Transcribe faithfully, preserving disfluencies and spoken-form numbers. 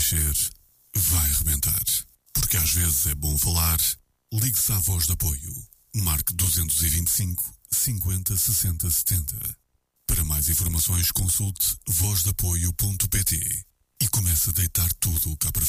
encher, vai arrebentar. Porque às vezes é bom falar. Ligue-se à Voz de Apoio. Marque dois dois cinco, cinquenta, sessenta, setenta. Para mais informações consulte voz de apoio ponto pt e comece a deitar tudo cá para